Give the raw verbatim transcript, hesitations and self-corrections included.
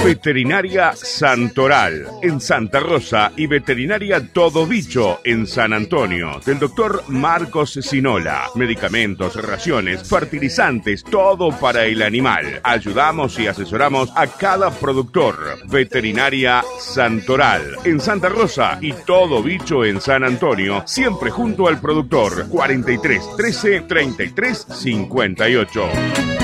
Veterinaria Santoral en Santa Rosa y Veterinaria Todo Bicho en San Antonio, del doctor Marcos Sinola. Medicamentos, raciones, fertilizantes, todo para el animal. Ayudamos y asesoramos a cada productor. Veterinaria Santoral en Santa Rosa y Todo Bicho en San Antonio, siempre junto al productor. cuarenta y tres trece treinta y tres cincuenta y ocho.